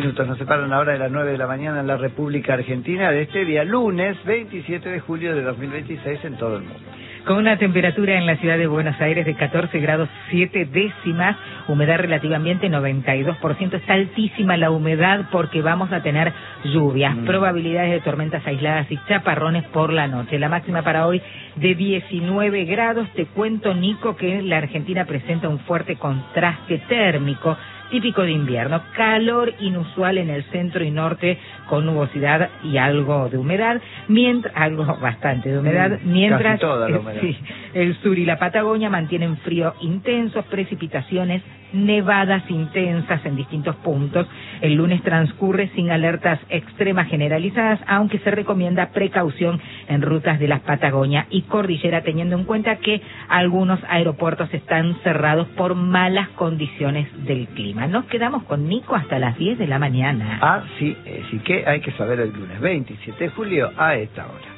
minutos nos separan ahora de las 9 de la mañana en la República Argentina de este día lunes 27 de julio de 2026 en todo el mundo. Con una temperatura en la ciudad de Buenos Aires de 14 grados 7 décimas, humedad relativa ambiente 92%, está altísima la humedad porque vamos a tener lluvias, probabilidades de tormentas aisladas y chaparrones por la noche. La máxima para hoy de 19 grados. Te cuento, Nico, que la Argentina presenta un fuerte contraste térmico típico de invierno, calor inusual en el centro y norte con nubosidad y algo de humedad, algo bastante de humedad, mientras casi toda la humedad. Sí, el sur y la Patagonia mantienen frío intenso, precipitaciones, nevadas intensas en distintos puntos. El lunes transcurre sin alertas extremas generalizadas, aunque se recomienda precaución en rutas de la Patagonia y Cordillera, teniendo en cuenta que algunos aeropuertos están cerrados por malas condiciones del clima. Nos quedamos con Nico hasta las 10 de la mañana. Ah, sí, sí que hay que saber el lunes 27 de julio a esta hora.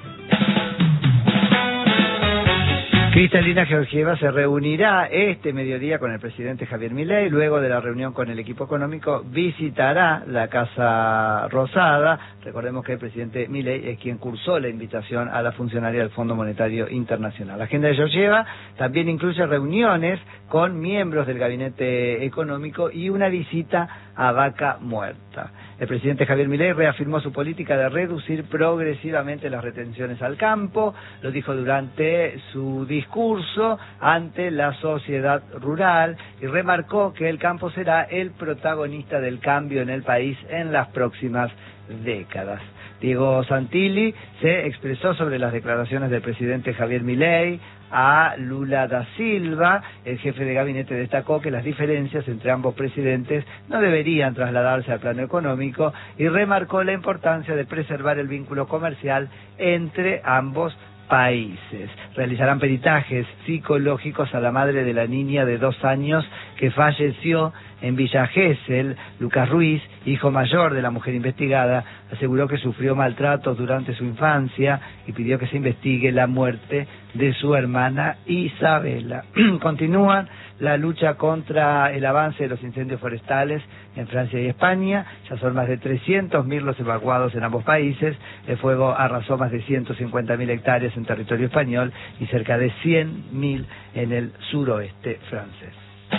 Cristalina Georgieva se reunirá este mediodía con el presidente Javier Milei. Luego de la reunión con el equipo económico visitará la Casa Rosada. Recordemos que el presidente Milei es quien cursó la invitación a la funcionaria del Fondo Monetario Internacional. La agenda de Georgieva también incluye reuniones con miembros del gabinete económico y una visita a Vaca Muerta. El presidente Javier Milei reafirmó su política de reducir progresivamente las retenciones al campo. Lo dijo durante su discurso ante la sociedad rural y remarcó que el campo será el protagonista del cambio en el país en las próximas décadas. Diego Santilli se expresó sobre las declaraciones del presidente Javier Milei a Lula da Silva. El jefe de gabinete destacó que las diferencias entre ambos presidentes no deberían trasladarse al plano económico y remarcó la importancia de preservar el vínculo comercial entre ambos países. Realizarán peritajes psicológicos a la madre de la niña de 2 años que falleció en Villa Gesell. Lucas Ruiz, hijo mayor de la mujer investigada, aseguró que sufrió maltratos durante su infancia y pidió que se investigue la muerte de su hermana Isabela. Continúan la lucha contra el avance de los incendios forestales en Francia y España. Ya son más de 300.000 los evacuados en ambos países. El fuego arrasó más de 150.000 hectáreas en territorio español y cerca de 100.000 en el suroeste francés.